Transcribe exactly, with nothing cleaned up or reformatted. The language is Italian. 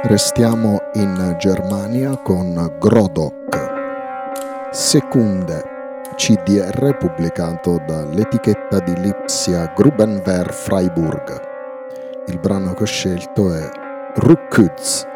Restiamo in Germania con Grodok, Sekunde, C D R pubblicato dall'etichetta di Lipsia Grubenwehr Freiburg. Il brano che ho scelto è Rückwärts.